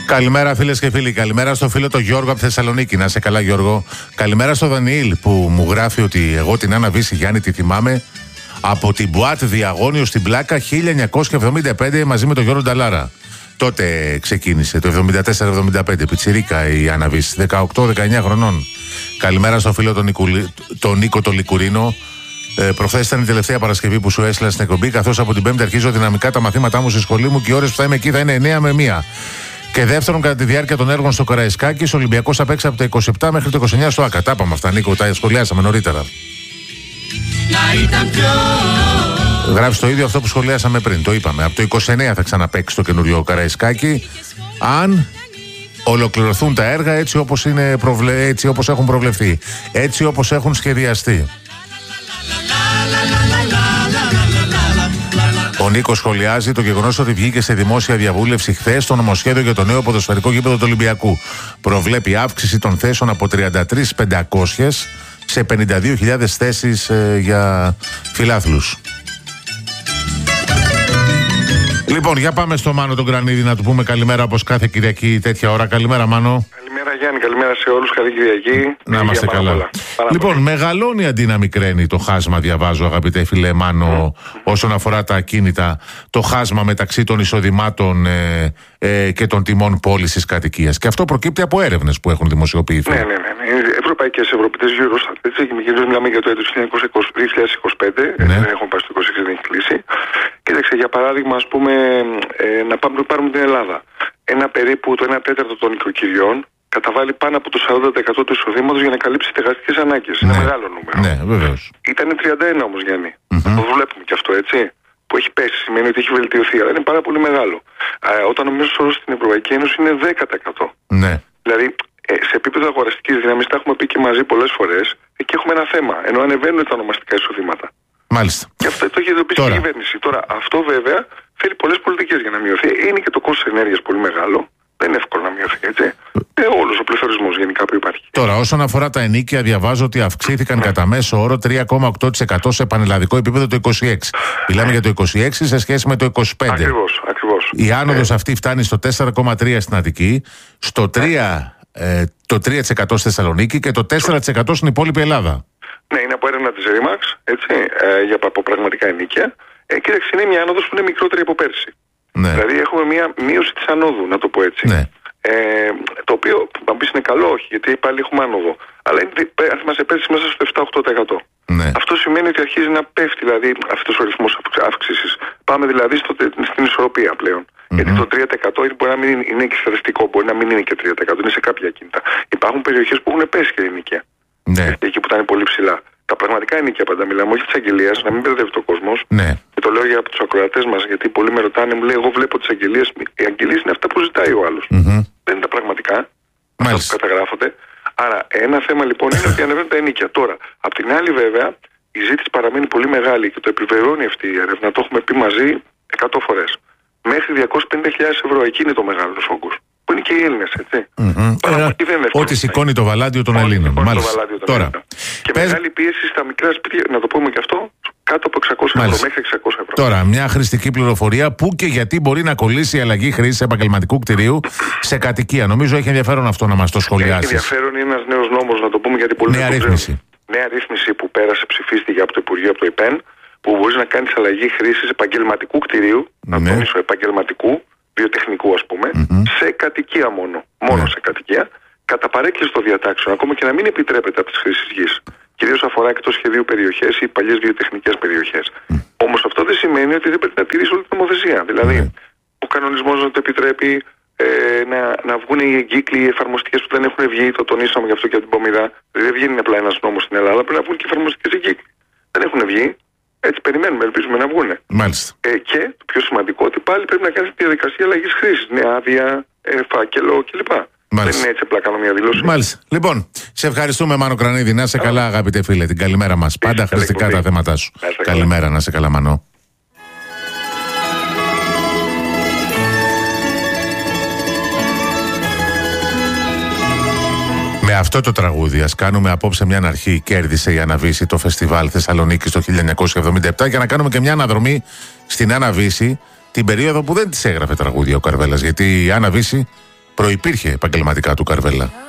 Καλημέρα φίλες και φίλοι, καλημέρα στο φίλο τον Γιώργο από Θεσσαλονίκη. Να σε καλά Γιώργο. Καλημέρα στο Δανιήλ που μου γράφει ότι εγώ την Άννα Βύση Γιάννη τη θυμάμαι από την Μπουάτ Διαγώνιο στην Πλάκα 1975 μαζί με τον Γιώργο Νταλάρα. Τότε ξεκίνησε το 74-75, πιτσιρίκα η Άννα Βύση, 18-19 χρονών. Καλημέρα στο φίλο τον Νίκο τον Λικουρίνο. Προχθές ήταν η τελευταία Παρασκευή που σου έστειλα στην εκπομπή, καθώς από την Πέμπτη αρχίζω δυναμικά τα μαθήματά μου στη σχολή μου και οι ώρες που θα είμαι εκεί θα είναι 9 με 1. Και δεύτερον, κατά τη διάρκεια των έργων στο Καραϊσκάκης, ο Ολυμπιακός θα παίξει από το 27 μέχρι το 29 στο ΑΚΑ. Τα είπαμε αυτά, Νίκο, τα σχολιάσαμε νωρίτερα. Γράφει το ίδιο αυτό που σχολιάσαμε πριν, το είπαμε. Από το 29 θα ξαναπαίξει το καινούριο Καραϊσκάκι, αν ολοκληρωθούν τα έργα έτσι όπως έχουν προβλεφθεί, έτσι όπως έχουν σχεδιαστεί. Ο Νίκος σχολιάζει το γεγονός ότι βγήκε σε δημόσια διαβούλευση χθες το νομοσχέδιο για το νέο ποδοσφαιρικό γήπεδο του Ολυμπιακού. Προβλέπει αύξηση των θέσεων από 33.500 σε 52.000 θέσεις για φιλάθλους. Λοιπόν, για πάμε στο Μάνο τον Κρανίδη να του πούμε καλημέρα όπως κάθε Κυριακή τέτοια ώρα. Καλημέρα Μάνο. Καλημέρα Γιάννη, καλημέρα σε όλους, καλή Κυριακή. Να είμαστε καλά. Λοιπόν, μεγαλώνει αντί να μικραίνει το χάσμα, διαβάζω αγαπητέ φίλε Μάνο, όσον αφορά τα ακίνητα, το χάσμα μεταξύ των εισοδημάτων και των τιμών πώλησης κατοικίας. Και αυτό προκύπτει από έρευνες που έχουν δημοσιοποιηθεί. Ναι. Ευρωπαϊκές, ευρωπαϊκές Eurostat, έτσι, μιλάμε για το έτος 2025, δεν έχουμε πάει στο 26, δεν έχει κλείσει. Κοίταξε, για παράδειγμα, ας πούμε, να πάρουμε την Ελλάδα. Περίπου το 1/4 των νοικοκυριών καταβάλει πάνω από το 40% του εισοδήματος για να καλύψει στεγαστικές ανάγκες. Είναι μεγάλο νούμερο. Ναι, βεβαίως. Ήταν 31 όμως, Γιάννη. Το βλέπουμε και αυτό, έτσι. Που έχει πέσει, σημαίνει ότι έχει βελτιωθεί, αλλά είναι πάρα πολύ μεγάλο. Όταν ο μέσος όρος στην Ευρωπαϊκή Ένωση είναι 10%. Ναι. Δηλαδή, σε επίπεδο αγοραστικής δύναμης, τα έχουμε πει και μαζί πολλές φορές, εκεί έχουμε ένα θέμα. Ενώ ανεβαίνουν τα ονομαστικά εισοδήματα. Μάλιστα. Και αυτό το έχει ειδοποιήσει η κυβέρνηση. Τώρα, αυτό βέβαια θέλει πολλές πολιτικές για να μειωθεί. Είναι και το κόστος ενέργειας πολύ μεγάλο. Δεν είναι εύκολο να μειωθεί, έτσι. Όλος ο πληθωρισμός γενικά που υπάρχει. Τώρα, όσον αφορά τα ενοίκια, διαβάζω ότι αυξήθηκαν κατά μέσο όρο 3,8% σε πανελλαδικό επίπεδο το 26. Μιλάμε για το 26 σε σχέση με το 25. Ακριβώς. Η άνοδος αυτή φτάνει στο 4,3% στην Αττική, στο 3% στη Θεσσαλονίκη και το 4% στην υπόλοιπη Ελλάδα. Ναι, είναι από έρευνα της Remax, έτσι, από πραγματικά ενοίκια. Κοίταξε, είναι μια άνοδος που είναι μικρότερη από πέρσι. Ναι. Δηλαδή έχουμε μια μείωση της ανόδου, να το πω έτσι. Ναι. Το οποίο, να πεις είναι καλό, όχι, γιατί πάλι έχουμε άνοδο. Αλλά αν θυμάσαι πέρσι μέσα στο 7-8%. Ναι. Αυτό σημαίνει ότι αρχίζει να πέφτει δηλαδή αυτός ο ρυθμός αύξησης. Πάμε δηλαδή στην ισορροπία πλέον. Γιατί το 3% μπορεί να μην είναι και στατιστικό, μπορεί να μην είναι και 3%, είναι σε κάποια κίνητα. Υπάρχουν περιοχές που έχουν πέσει και ενοικία. Ναι. Εκεί που ήταν πολύ ψηλά. Τα πραγματικά ενοικία πάντα μιλάμε, όχι της αγγελίας, να μην μπερδεύει το κόσμος. Ναι. Και το λέω για τους ακροατές μας, γιατί πολλοί με ρωτάνε, μου λέει: εγώ βλέπω τις αγγελίες. Οι αγγελίες είναι αυτά που ζητάει ο άλλος. Δεν είναι τα πραγματικά. Αυτά που καταγράφονται. Άρα, ένα θέμα λοιπόν είναι ότι ανεβαίνουν τα ενοίκια. Τώρα, απ' την άλλη, βέβαια, η ζήτηση παραμένει πολύ μεγάλη και το επιβεβαιώνει αυτή η έρευνα. Το έχουμε πει μαζί 100 φορές. Μέχρι 250.000 ευρώ, εκεί είναι το μεγάλο όγκος. Που είναι και οι Έλληνες, έτσι. Ό,τι σηκώνει το βαλάντιο των Ελλήνων. Μάλιστα. Τώρα. Και μεγάλη πίεση στα μικρά σπίτια, να το πούμε και αυτό, κάτω από 600 ευρώ, μέχρι 600 ευρώ. Τώρα, μια χρηστική πληροφορία που και γιατί μπορεί να κολλήσει η αλλαγή χρήσης επαγγελματικού κτηρίου σε κατοικία. Νομίζω έχει ενδιαφέρον αυτό να μας το σχολιάσει. Έχει ενδιαφέρον, είναι ένας νέος νόμος, να το πούμε, γιατί πολύ. Νέα ρύθμιση. Νέα ρύθμιση που πέρασε, ψηφίστηκε από το Υπουργείο, από το ΙΠΕΝ, που μπορεί να κάνει αλλαγή χρήσης επαγγελματικού κτηρίου, να τονίσω επαγγελματικού, βιοτεχνικού ας πούμε, σε κατοικία μόνο σε κατοικία, κατά παρέκκληση των διατάξεων, ακόμα και να μην επιτρέπεται από τις χρήσεις γης. Κυρίως αφορά εκτός σχεδίου περιοχές ή παλιές βιοτεχνικές περιοχές. Όμως αυτό δεν σημαίνει ότι δεν πρέπει να τηρήσει όλη την νομοθεσία. Δηλαδή, ο κανονισμός να το επιτρέπει, να βγουν οι εγκύκλοι, οι εφαρμοστικές που δεν έχουν βγει, το τονίσαμε γι' αυτό και από την Πομιδά. Δεν βγαίνει απλά ένας νόμος στην Ελλάδα, πρέπει να βγουν και εφαρμοστικές εγκύκλοι. Δεν έχουν βγει. Έτσι περιμένουμε, ελπίζουμε να βγουν. Μάλιστα. Και το πιο σημαντικό, ότι πάλι πρέπει να κάνει τη διαδικασία αλλαγής χρήσης. Νέα άδεια, φάκελο κλπ. Δεν είναι έτσι απλά κάνω μια δήλωση. Μάλιστα. Λοιπόν, σε ευχαριστούμε Μάνο Κρανίδη. Να σε καλά, αγαπητέ φίλε. Την καλημέρα μας. Πάντα χρηστικά τα θέματα σου. Καλημέρα, να σε καλά, Μανώ. Με αυτό το τραγούδι, ας κάνουμε απόψε μια αρχή. Κέρδισε η Άννα Βύση το φεστιβάλ Θεσσαλονίκης το 1977 για να κάνουμε και μια αναδρομή στην Άννα Βύση την περίοδο που δεν της έγραφε τραγούδια ο Καρβέλας. Γιατί η Άννα Βύση προϋπήρχε επαγγελματικά του Καρβέλα.